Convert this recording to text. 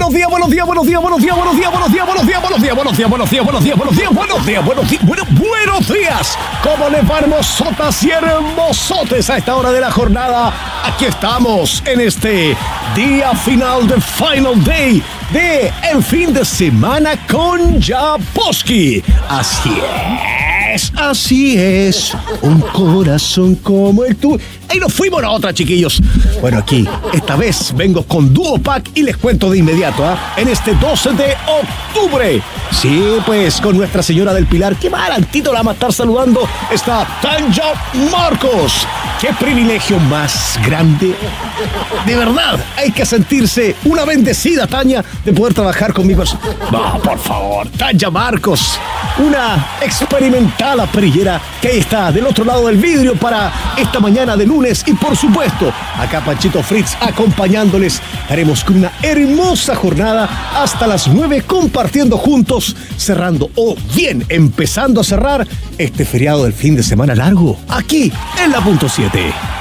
buenos días, buenos días, buenos días, buenos días, buenos días, buenos días, buenos días, buenos días, buenos días, buenos días, buenos días, buenos días, buenos días, buenos días. ¿Cómo les va, hermosotas y hermosotes, a esta hora de la jornada? Aquí estamos en este día final de Final Day de el fin de semana con Japoski. Así es, un corazón como el tuyo. Ahí nos fuimos a otra, chiquillos. Bueno, aquí, esta vez vengo con Duo Pack y les cuento de inmediato, en este 12 de octubre. Sí, pues, con Nuestra Señora del Pilar, que más adelantito la vamos a estar saludando, está Tanya Marcos. ¡Qué privilegio más grande! De verdad, hay que sentirse una bendecida, Tanya, de poder trabajar conmigo. No, por favor, Tanya Marcos, una experimentada perillera que ahí está del otro lado del vidrio para esta mañana de lunes. Y por supuesto, acá Panchito Fritz acompañándoles. Haremos una hermosa jornada hasta las 9 compartiendo juntos, cerrando o bien empezando a cerrar este feriado del fin de semana largo aquí en la punto 7.